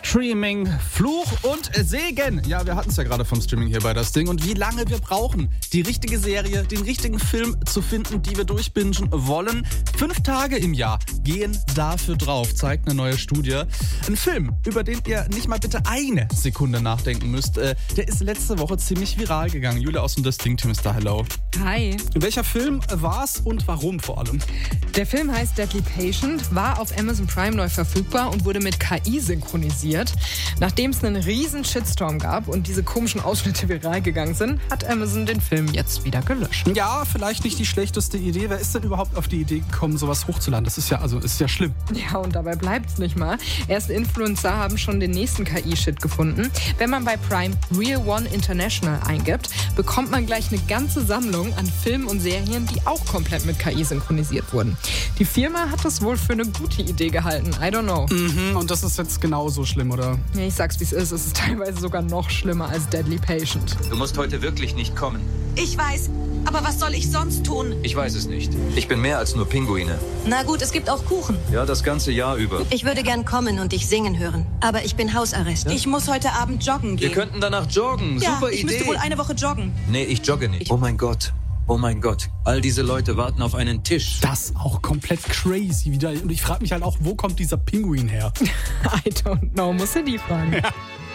Streaming, Fluch und Segen. Ja, wir hatten es ja gerade vom Streaming hier bei das Ding. Und wie lange wir brauchen, die richtige Serie, den richtigen Film zu finden, die wir durchbingen wollen. 5 Tage im Jahr gehen dafür drauf, zeigt eine neue Studie. Ein Film, über den ihr nicht mal bitte eine Sekunde nachdenken müsst, der ist letzte Woche ziemlich viral gegangen. Julia aus dem Das Ding-Team ist da, hello. Hi. Welcher Film war's und warum vor allem? Der Film heißt Deadly Patient, war auf Amazon Prime neu verfügbar und wurde mit KI synchronisiert. Nachdem es einen riesen Shitstorm gab und diese komischen Ausschnitte viral gegangen sind, hat Amazon den Film jetzt wieder gelöscht. Ja, vielleicht nicht die schlechteste Idee. Wer ist denn überhaupt auf die Idee gekommen, sowas hochzuladen? Das ist ja schlimm. Ja, und dabei bleibt's nicht mal. Erste Influencer haben schon den nächsten KI-Shit gefunden. Wenn man bei Prime Real One International eingibt, bekommt man gleich eine ganze Sammlung an Filmen und Serien, die auch komplett mit KI synchronisiert wurden. Die Firma hat das wohl für eine gute Idee gehalten. I don't know. Und das ist jetzt genauso schlimm, oder? Ja, ich sag's, wie es ist. Es ist teilweise sogar noch schlimmer als Deadly Patient. Du musst heute wirklich nicht kommen. Ich weiß, aber was soll ich sonst tun? Ich weiß es nicht. Ich bin mehr als nur Pinguine. Na gut, es gibt auch Kuchen. Ja, das ganze Jahr über. Ich würde gern kommen und dich singen hören, aber ich bin Hausarrest. Ja? Ich muss heute Abend joggen gehen. Wir könnten danach joggen. Ja, Super ich Idee. müsste wohl eine Woche joggen. Nee, ich jogge nicht. Oh mein Gott. Oh mein Gott. All diese Leute warten auf einen Tisch. Das auch komplett crazy wieder. Und ich frage mich halt auch, wo kommt dieser Pinguin her? I don't know, muss er die fragen. Ja.